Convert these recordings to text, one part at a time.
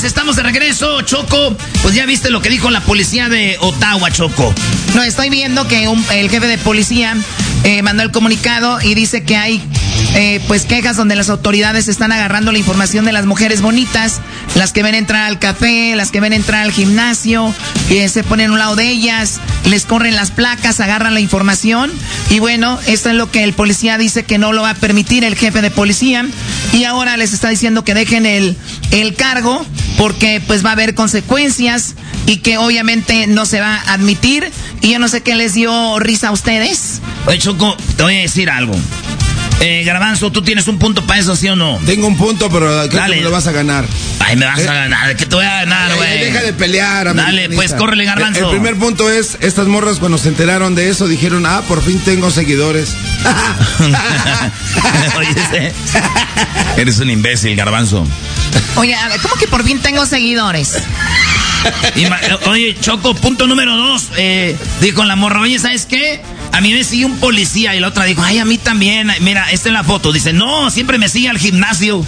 señores, estamos de regreso. Choco, pues ya viste lo que dijo la policía de Ottawa, Choco. No, estoy viendo que el jefe de policía mandó el comunicado y dice que hay pues quejas donde las autoridades están agarrando la información de las mujeres bonitas, las que ven entrar al café, las que ven entrar al gimnasio, se ponen a un lado de ellas, les corren las placas, agarran la información y bueno, esto es lo que el policía dice que no lo va a permitir el jefe de policía y ahora les está diciendo que dejen el cargo porque pues va a haber consecuencias y que obviamente no se va a admitir y yo no sé qué les dio risa a ustedes. Oye, Choco, te voy a decir algo. Garbanzo, ¿tú tienes un punto para eso, sí o no? Tengo un punto, pero creo que me lo vas a ganar. Ay, me vas a ganar. ¿Qué te voy a ganar, güey? Deja de pelear, dale, pues, córrele, Garbanzo. El primer punto es, estas morras cuando se enteraron de eso dijeron, por fin tengo seguidores. Oye, eres un imbécil, Garbanzo. Oye, a ver, ¿cómo que por fin tengo seguidores? Oye, Choco, punto número 2. Dijo la morra, oye, ¿sabes qué? A mí me sigue un policía y la otra dijo, ay, a mí también. Mira, esta es la foto. Dice, no, siempre me sigue al gimnasio.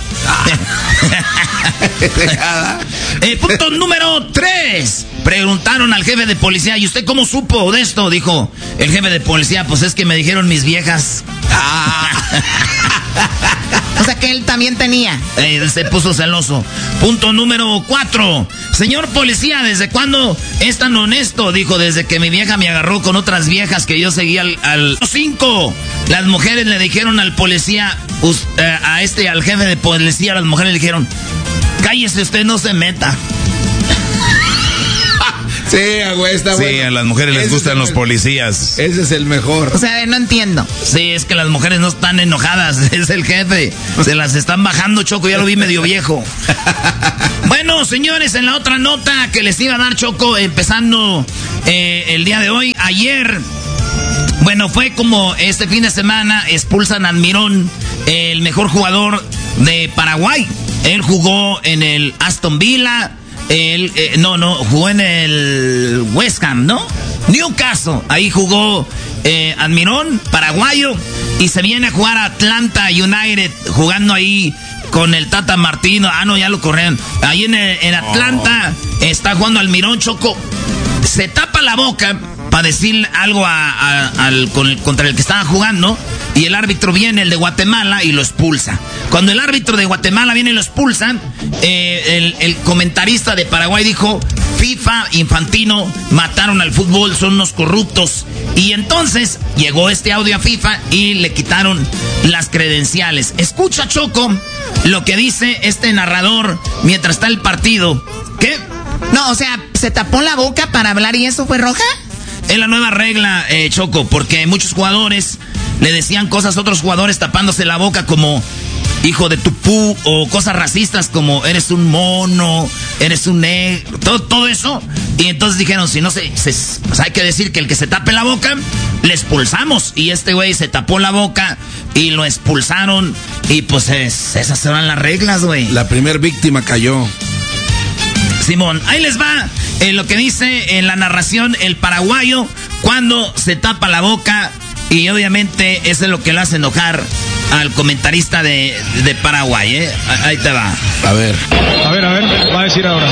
Punto número 3. Preguntaron al jefe de policía, ¿y usted cómo supo de esto? Dijo el jefe de policía, pues es que me dijeron mis viejas. O sea que él también tenía. Se puso celoso. Punto número 4. Señor policía, ¿desde cuándo es tan honesto? Dijo, desde que mi vieja me agarró con otras viejas que yo seguía al 5. Las mujeres le dijeron al policía, al jefe de policía, las mujeres le dijeron, cállese, usted no se meta. Sí, güey, está bueno. Sí, a las mujeres les gustan los policías. Ese es el mejor. O sea, no entiendo. Sí, es que las mujeres no están enojadas, es el jefe. Se las están bajando, Choco, ya lo vi medio viejo. Bueno, señores, en la otra nota que les iba a dar, Choco, empezando el día de hoy, ayer, bueno, fue como este fin de semana, expulsan a Almirón, el mejor jugador de Paraguay. Él jugó en el Aston Villa. Jugó en el West Ham, ¿no? Newcastle, ahí jugó Almirón, paraguayo, y se viene a jugar a Atlanta United, jugando ahí con el Tata Martino. No, ya lo corrieron. Ahí en Atlanta está jugando Almirón, Choco. Se tapa la boca para decir algo contra el que estaba jugando, y el árbitro viene, el de Guatemala, y lo expulsa. Cuando el árbitro de Guatemala viene y lo expulsa, el comentarista de Paraguay dijo, FIFA, Infantino, mataron al fútbol, son unos corruptos. Y entonces llegó este audio a FIFA y le quitaron las credenciales. Escucha, Choco, lo que dice este narrador mientras está el partido. ¿Qué? No, o sea, ¿se tapó la boca para hablar y eso fue roja? Es la nueva regla, Choco, porque muchos jugadores le decían cosas a otros jugadores tapándose la boca como hijo de tu pu, o cosas racistas como eres un mono, eres un negro, todo eso. Y entonces dijeron, si no pues hay que decir que el que se tape la boca, le expulsamos. Y este güey se tapó la boca y lo expulsaron. Y pues esas serán las reglas, güey. La primer víctima cayó. Simón, ahí les va lo que dice en la narración el paraguayo cuando se tapa la boca, y obviamente eso es lo que lo hace enojar al comentarista de Paraguay, Ahí te va. A ver, va a decir ahora.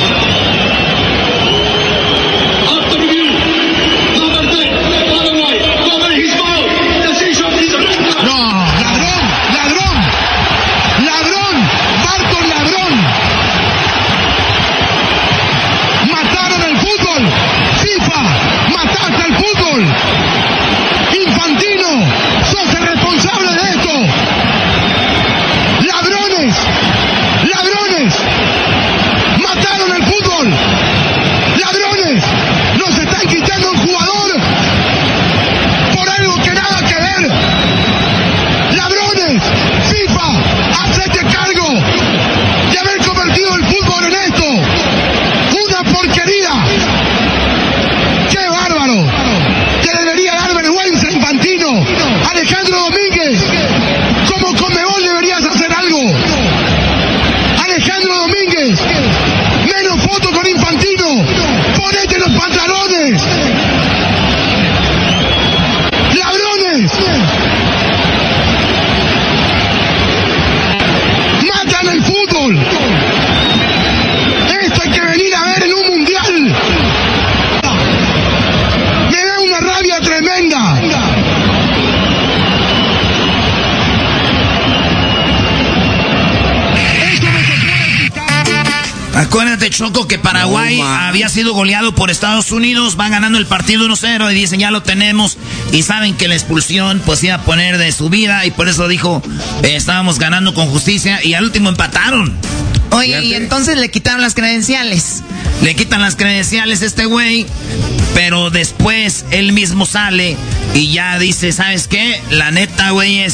Infantino, sos el responsable de esto. Ladrones, mataron el fútbol. Acuérdate, Choco, que Paraguay había sido goleado por Estados Unidos, van ganando el partido 1-0 y dicen, ya lo tenemos, y saben que la expulsión pues iba a poner de su vida, y por eso dijo, estábamos ganando con justicia, y al último empataron. Oye, Fíjate. Y entonces le quitaron las credenciales. Le quitan las credenciales a este güey, pero después él mismo sale y ya dice, ¿sabes qué? La neta, güey,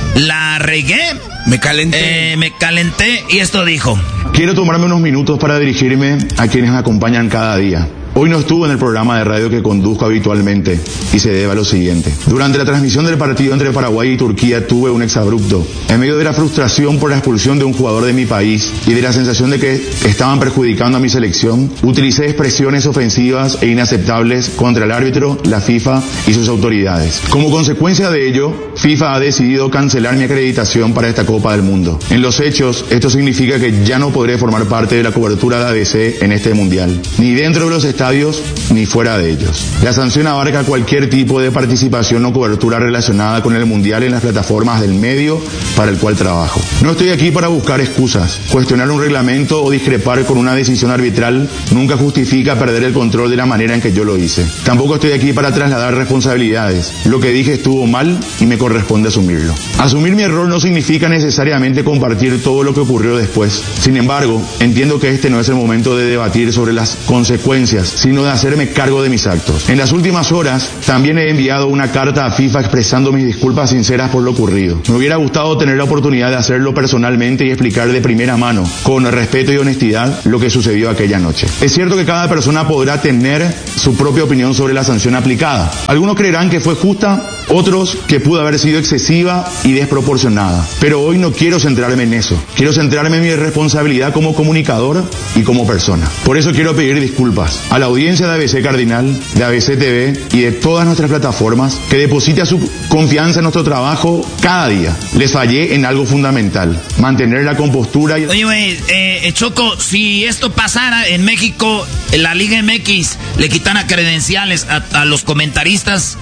la regué. Me calenté. Me calenté, y esto dijo. Quiero tomarme unos minutos para dirigirme a quienes me acompañan cada día. Hoy no estuve en el programa de radio que conduzco habitualmente y se debe a lo siguiente. Durante la transmisión del partido entre Paraguay y Turquía tuve un exabrupto. En medio de la frustración por la expulsión de un jugador de mi país y de la sensación de que estaban perjudicando a mi selección, utilicé expresiones ofensivas e inaceptables contra el árbitro, la FIFA y sus autoridades. Como consecuencia de ello, FIFA ha decidido cancelar mi acreditación para esta Copa del Mundo. En los hechos, esto significa que ya no podré formar parte de la cobertura de ABC en este mundial, ni dentro de los estadios ni fuera de ellos. La sanción abarca cualquier tipo de participación o cobertura relacionada con el mundial en las plataformas del medio para el cual trabajo. No estoy aquí para buscar excusas. Cuestionar un reglamento o discrepar con una decisión arbitral nunca justifica perder el control de la manera en que yo lo hice. Tampoco estoy aquí para trasladar responsabilidades. Lo que dije estuvo mal y me corresponde asumirlo. Asumir mi error no significa necesariamente compartir todo lo que ocurrió después. Sin embargo, entiendo que este no es el momento de debatir sobre las consecuencias, sino de hacerme cargo de mis actos. En las últimas horas, también he enviado una carta a FIFA expresando mis disculpas sinceras por lo ocurrido. Me hubiera gustado tener la oportunidad de hacerlo personalmente y explicar de primera mano, con respeto y honestidad, lo que sucedió aquella noche. Es cierto que cada persona podrá tener su propia opinión sobre la sanción aplicada. Algunos creerán que fue justa, otros que pudo haber sido excesiva y desproporcionada. Pero hoy no quiero centrarme en eso. Quiero centrarme en mi responsabilidad como comunicador y como persona. Por eso quiero pedir disculpas a la audiencia de ABC Cardinal, de ABC TV y de todas nuestras plataformas que deposita su confianza en nuestro trabajo cada día. Les fallé en algo fundamental, mantener la compostura y... Oye, güey, Choco, si esto pasara en México, en la Liga MX le quitan credenciales a los comentaristas,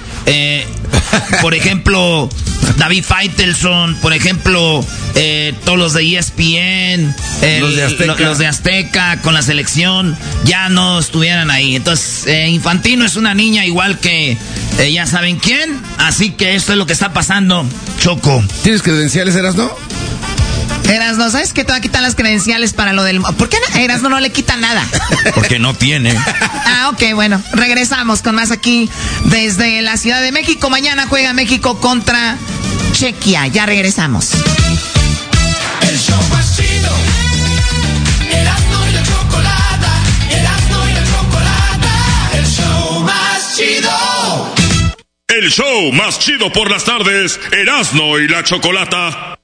por ejemplo, David Faitelson, por ejemplo, todos los de ESPN, los de Azteca con la selección, ya no estuvieran ahí. Entonces, Infantino es una niña igual que ya saben quién, así que esto es lo que está pasando, Choco. ¿Tienes credenciales, Erasno? Erasno, ¿sabes qué te va a quitar las credenciales para lo del... ¿Por qué Erasno no le quita nada? Porque no tiene. Ok, bueno, regresamos con más aquí desde la Ciudad de México. Mañana juega México contra Chequia. Ya regresamos. El show más chido. Erasno y la Chocolata. Erasno y la Chocolata. El show más chido. El show más chido por las tardes. Erasno y la Chocolata.